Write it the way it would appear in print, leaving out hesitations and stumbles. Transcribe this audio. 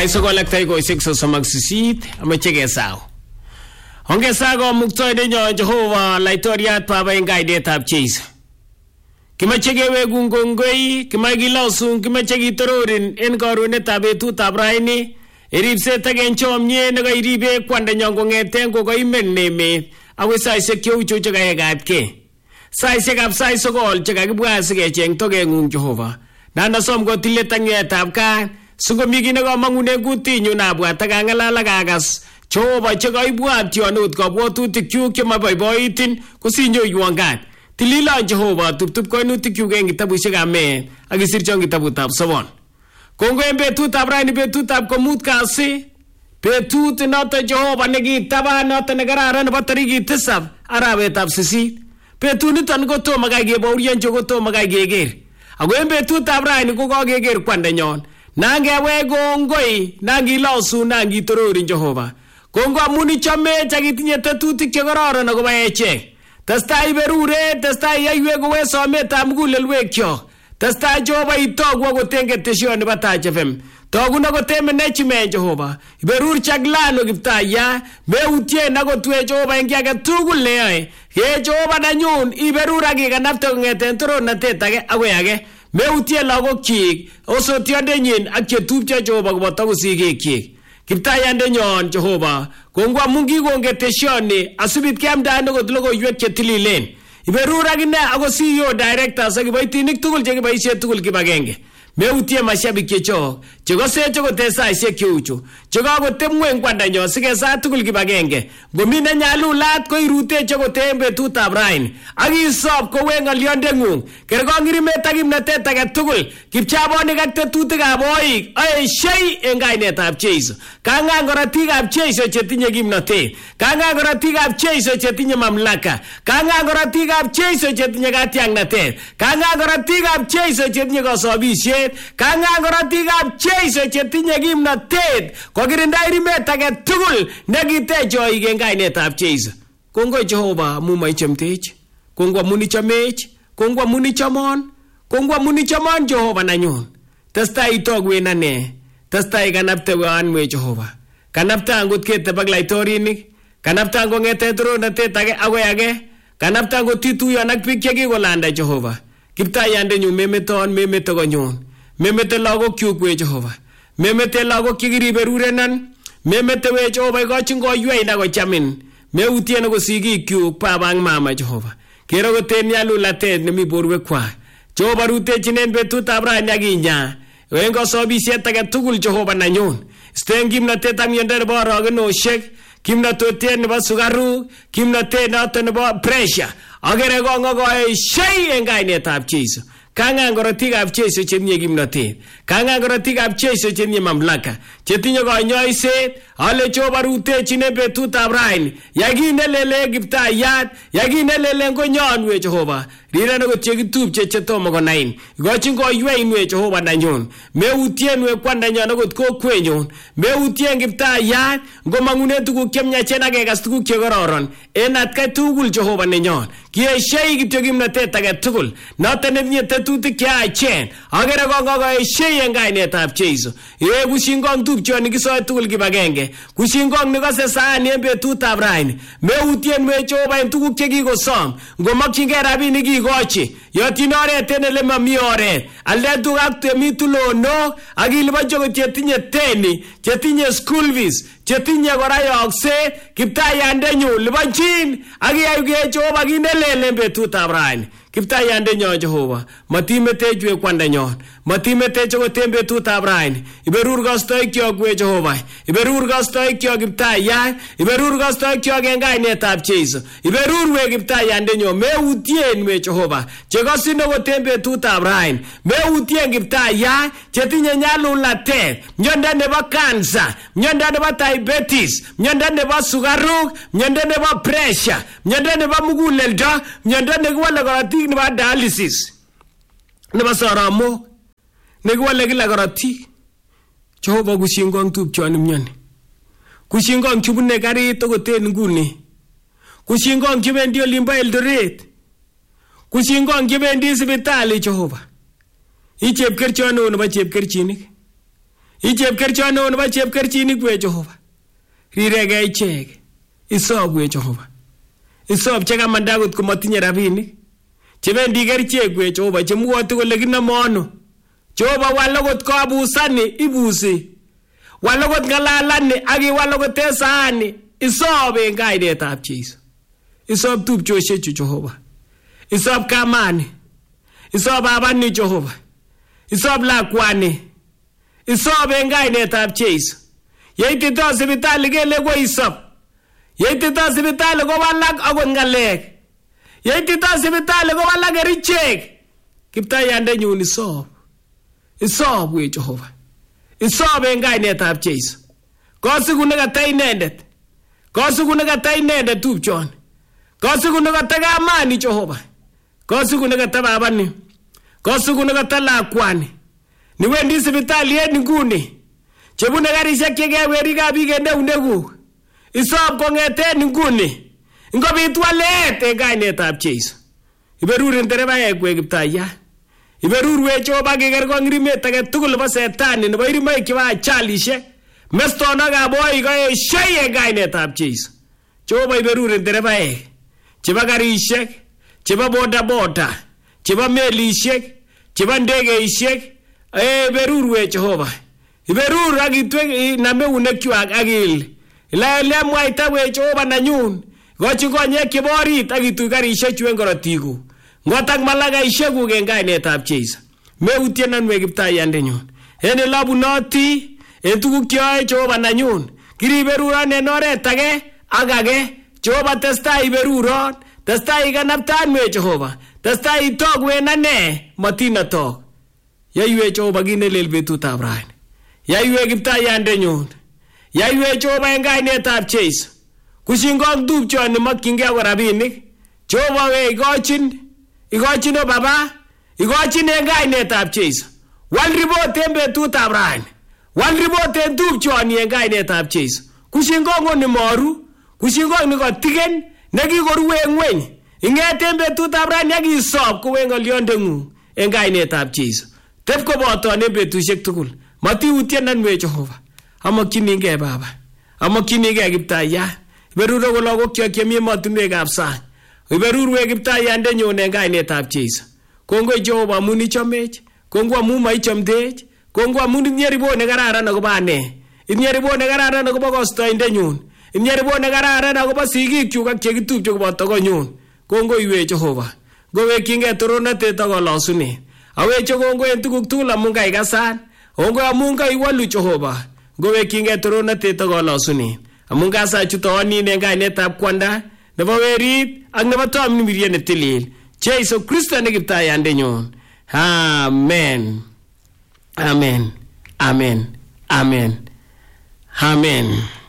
Saisokolektai koisik sosomak sisit amache kesaw. Ongesago muktoide nyo Jehova laitoriat baba ing kaidetab Jesu. Kimache kewekun kongoi, kimache kilausun, kimache kitororin en karunetab betutab raini. Iripset ak en chomye nekairibe kwandanyo kong'eten kokoimen nemet akoi saisiek cheuchu chekaekatke. Saisiekab sait sokol chekakibwa sikecheng tokeng'ung Jehova. Nanasom ko tilet ak nyetab kaan. Sikomi kit nekamang'une kutinyu nabwat ak ang'alal ak akas Jehova chekaibwat yon ot kabwatutikchuk chemaboiboitin kosinyoiwon kat. Tililon Jehova tuptup koinutikyuk en kitabusiekab meet ak isirchon kitabutab sobon. Kongo en betutab raini, betutab komut kasi, betut noton Jehova nekitaban noton nekararan nebo tarikit 7 arawetab 8. Betuniton kotomo kai kebaurianchi, kotomo kai keker. Ako en betutab raini ko kakeker kwandanyon. Nangewe kongoi, nangilosu, nangitororin Jehova. Kongo amun ichomech ak itinye tetutik chekororon akobo echek. Testai berure, testai yaiwek kowe sometab mugulelwekyok. Testai Jehova itogu akoten ketesyon nebo Taach FM. Togun akoten management Jehova. Iberur chaglano Kiptaya, meutien akotwe Jehova en kiy age tugul neyoe. Ye Jehova nanyun, iberur ak ikanapte kong'eten toronatet age akoi age. Meutien lagokyik, osotiondenyin ak chetupcho Jehova koboto kosikekchik. Kiptayandenyon Jehova, kongwa amun kikongetesyoni asubit kiamdaen akot logoiwek chetililen. Iberur akine ako CEO directors ak kiboitinik tugul chekiboisien tugul kibagenge. Meutie mashabik chechok chekosech kote saisiek cheuchu chekakotep ng'weny kwandanyon sikesat tugul kibagenge. Ngomi nenyalulat ko iruteche kote en betutab raini ak isop kowe ng'olyondeng'ung kerkong irimet ak kimnatet age tugul kipchabonik ak tetutikab oik aeshei en kainetab Jesu. Kang'an korotikab Jesu chetinye kimnatet, kang'an korotikab Jesu chetinye mamlaka, kang'an korotikab Jesu chetinye katiaknatet, kang'an korotikab Jesu chetinye kasobisiet, kang'an korotikab Jesu chetinye kimnatet kokirinda irimet age tugul nekitech oik en kainetab Jesu. Kongoi Jehova amun maichomtech, kongoi amun ichomech, kongoi amun ichomon, kongoi amun ichomon Jehova nanyun. Testai itogu en ane, testai kanapte weanwe Jehova. Kanapte angot keteb ak laitorinik, kanapte angot ng'eten toronatet age akoi age, kanapte angot ituyon ak biik chekikolanda Jehova. Kiptayandenyu memeton, memete konyun. Memete lagokyuk we Jehova. Memete lagok chekiriberurenan. Memete we Jehova ikochin koywei na kochamin. Meutien ako sigikyuk baba ak mama Jehova. Kero koten nyalulatet nemi borwekwak. Jehova rutechin en betutab raini ak inyaa. En kasobisiet age tugul Jehova nanyun. Isten kimnatet ak miondo nebo orogenosiek, kimnatet nebo sukaruk, kimnatet noton nebo pressure. Akere kongokoeshei en kainetab Jesu. Kang'an korotikab Jesu chetinye kimnatet, kang'an korotikab Jesu chetinye mamlaka, chetinye konyoiset, ale Jehova rutechin en betutab raini. Yakinelele Kiptayat, yakinelele konyon we Jehova. Riran akot chekitupche chetomo konain. Ikochin koywei we Jehova nanyun. Meutien we kwandanyon akot kokwenyun. Meutien Kiptayat, ngomang'une tuguk chemyachen ak kekas tuguk chekororon. En atkai tugul Jehova nenyon. Kieshei kityo kimnatet age tugul. Noton netinye tetutik cheyachen. Akere kongokoeshei en kainetab Jesu. Iwe kushingong tupchoni kisoe tugul kibagenge. Kushingong nikose saani en betutab raini. Meutien we Jehova en tuguk chekikosom. Ngomokyingei rabinik ikochi. Yotin oret en ele mami oret. Alde tugak temi tulonok ak iliponchi akot chetinye teni, chetinye school fees, chetinye kora yokset. Kiptayandenyu liponchin ak iyai Jehova kinelele en betutab raini. Kiptayandenyon Jehova, matimetech we kwandanyon, matimetech akot en betutab raini. Iberur kastoikyok we Jehova, iberur kastoikyok Kiptayat, iberur kastoikyok en kainetab Jesu. Iberur we Kiptayandenyon, meutien we Jehova, chekosin akot en betutab raini. Meutien Kiptayat, chetinye nyalulatet, miondo nebo cancer, miondo nebo diabetes, miondo nebo sukaruk, miondo nebo pressure, miondo nebo muguleldo, miondo nekiwale korotik nebo dialysis, nebo soromok, nekiwale kila korotik. Jehova kushingong tupchoni mioni. Kushingong chubune karit akot en nguni. Kushingong chebendi olimbo Eldoret. Kushingong chebendi sipitali Jehova. I chepkerchon nebo chepkerchinik. Chepkerchot neo nebo chepkerchinik we Jehova. Rirege ichek. Isob we Jehova. Isob chekamanda akot komatinye rabinik. Chebendi kerichek we Jehova chemwoti kole kinome ano. Jehova wal akot kabusani ibusi. Wal akot ngalalani ak iwal akot saani. Isob en kainetab Jesu. Isob tupchosiechu Jehova. Isob kamani. Isob babani Jehova. Isob lakwani. Isob en kainetab Jesu. Yeitito sipitali kele ko isob. Yeitito sipitali ko walak akot ngalek. Yeitito sipitali ko walak kerichek. Kiptayandenyun isob. Isob we Jehova. Isob en kainetab Jesu. Kosiku nekata inendet. Kosiku nekata inendet tupchon. Kosiku nekata kamani Jehova. Kosiku nekata babani. Kosiku nekata lakwani. Niwendi sipitali en nguni. Chebune karishek chekeweri kabik en eunekuk. Isob kong'eten nguni. Ngobit walet en kainetab Jesu. Iberurin terebaek we Kiptayat. Iberurwech Jehova kekerkong irimet age tugul nebo setani nebo irimoik chebo ajalishek. Mestonokab boik koeshoi en kainetab Jesu. Jehova iberurin terebaek chebo karishek, chebo bodaboda, chebo melishek, chebo ndegeishek. Iberurwech Jehova. Iberur ak inam eunekwak ak il. Ile mwaita we Jehova nanyun. Kochi konyek chebo orit ak ituch karishechu en korotikuk. Ngot ak malakaishekuk en kainetab Jesu. Meutienon we Kiptayandenyun. En elabunoti, en tuguk cheyoe Jehova nanyun. Kiriberuron en oret age ak age. Jehova testai iberuron. Testai ikanaptan we Jehova. Testai itok we ane matinatok. Yaiwe Jehova kinelel betutab rani. Yaiwe Kiptayandenyun. Yaiwe Jehova en kainetab Jesu. Kushingong tupchoni mokyingei ko rabinik. Jehova we igochin o baba. Igochin en kainetab Jesu. Wal ripot en betutab rani. Wal ripot en tupchoni en kainetab Jesu. Kushingong ni moru. Kushingong ni kotiken. Nekikoruwe ngweny. Ing'eten betutab rani ak isob kowe ng'olyondeng'ung en kainetab Jesu. Tep koboton en betusiek tugul. Matiutienon we Jehova. Amokyinigei baba. Amokyinigei Kiptayat. Iberurwe ko lagokyok chemi emotinwekab sang. Iberurwe Kiptayandenyun en kainetab Jesu. Kongoi Jehova amun ichomech. Kongoi amun maichomdech. Kongoi amun itinye ripot nekararan akobo ane. Itinye ripot nekararan akobo kostoindenyun. Itinye ripot nekararan akobo sigikyuk ak chekitupche koboto konyun. Kongoi we Jehova. Ngowekyingei toronatet ak kalosunet. Aweche kongoi en tuguk tugul amun kaikasan. Kongoi amun kaiwolu Jehova. Ngowekyingei toronatet ak kalosunet. Amun kasachutoonin en kainetab kwanda nebo werit ak nebo tamirmiriet netilil. Jesu Kristo ne Kiptayandenyun. Amen. Amen. Amen. Amen. Amen.